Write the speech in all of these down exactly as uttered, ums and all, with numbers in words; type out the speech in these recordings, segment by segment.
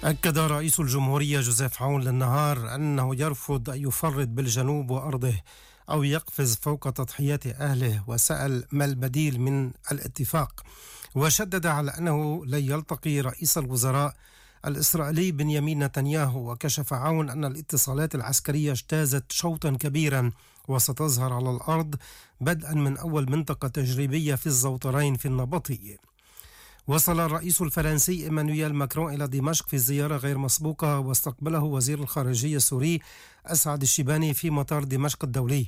أكد رئيس الجمهورية جوزيف عون للنهار أنه يرفض أن يفرط بالجنوب وأرضه أو يقفز فوق تضحيات أهله، وسأل ما البديل من الاتفاق، وشدد على أنه لن يلتقي رئيس الوزراء الإسرائيلي بنيامين نتنياهو. وكشف عون أن الاتصالات العسكرية اجتازت شوطا كبيرا وستظهر على الأرض بدءا من أول منطقة تجريبية في الزوطرين في النبطي. وصل الرئيس الفرنسي إيمانويل ماكرون إلى دمشق في زيارة غير مسبوقة، واستقبله وزير الخارجية السوري أسعد الشيباني في مطار دمشق الدولي.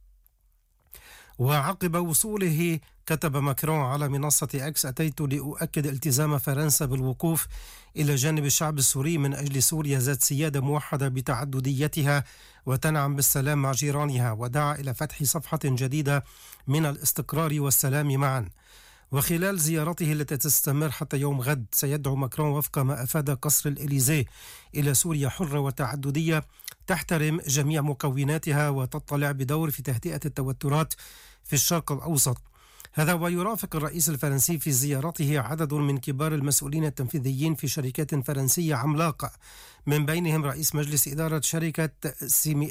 وعقب وصوله كتب ماكرون على منصة إكس: أتيت لأؤكد التزام فرنسا بالوقوف إلى جانب الشعب السوري من أجل سوريا ذات سيادة موحدة بتعدديتها وتنعم بالسلام مع جيرانها، ودعا إلى فتح صفحة جديدة من الاستقرار والسلام معا. وخلال زيارته التي تستمر حتى يوم غد سيدعو ماكرون وفق ما أفاد قصر الإليزيه إلى سوريا حرة وتعددية تحترم جميع مكوناتها وتطلع بدور في تهدئة التوترات في الشرق الأوسط. هذا ويرافق الرئيس الفرنسي في زيارته عدد من كبار المسؤولين التنفيذيين في شركات فرنسية عملاقة، من بينهم رئيس مجلس إدارة شركة سيمي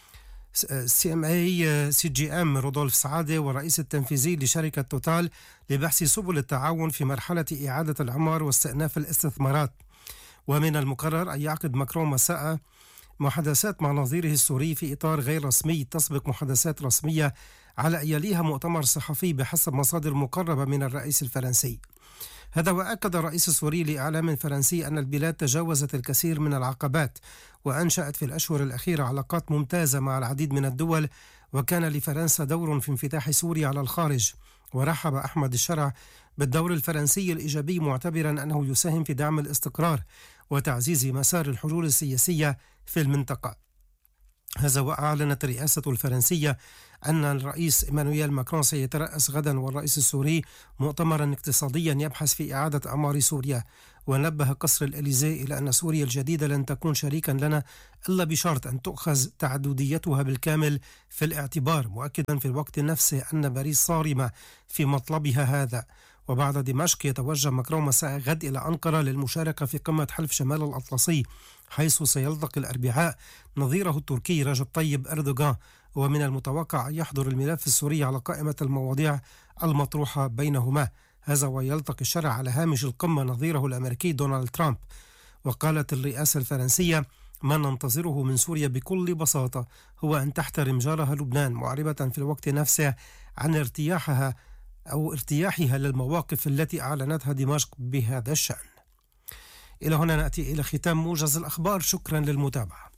سي ام اي سي جي ام رودولف سعادة، والرئيس التنفيذي لشركة توتال لبحث سبل التعاون في مرحلة إعادة الإعمار واستئناف الاستثمارات. ومن المقرر أن يعقد ماكرون مساء محادثات مع نظيره السوري في إطار غير رسمي تسبق محادثات رسمية على أن يليها مؤتمر صحفي بحسب مصادر مقربة من الرئيس الفرنسي. هذا وأكد الرئيس السوري لإعلام فرنسي أن البلاد تجاوزت الكثير من العقبات وأنشأت في الأشهر الأخيرة علاقات ممتازة مع العديد من الدول، وكان لفرنسا دور في انفتاح سوريا على الخارج. ورحب أحمد الشرع بالدور الفرنسي الإيجابي، معتبرا أنه يساهم في دعم الاستقرار وتعزيز مسار الحلول السياسية في المنطقة. هذا وأعلنت الرئاسة الفرنسية أن الرئيس إيمانويل ماكرون سيترأس غدا والرئيس السوري مؤتمرا اقتصاديا يبحث في إعادة أعمار سوريا. ونبه قصر الإليزيه إلى أن سوريا الجديدة لن تكون شريكا لنا إلا بشرط أن تؤخذ تعدديتها بالكامل في الاعتبار، مؤكدا في الوقت نفسه أن باريس صارمة في مطلبها هذا. وبعد دمشق يتوجه ماكرون مساء غد إلى أنقرة للمشاركة في قمة حلف شمال الأطلسي، حيث سيلتقي الأربعاء نظيره التركي رجب طيب أردوغان. ومن المتوقع أن يحضر الملف السوري على قائمة المواضيع المطروحة بينهما. هذا ويلتقي الشرع على هامش القمة نظيره الأمريكي دونالد ترامب. وقالت الرئاسة الفرنسية: ما ننتظره من سوريا بكل بساطة هو أن تحترم جارها لبنان، معربة في الوقت نفسه عن ارتياحها أو ارتياحها للمواقف التي أعلنتها دمشق بهذا الشأن. إلى هنا نأتي إلى ختام موجز الأخبار. شكرا للمتابعة.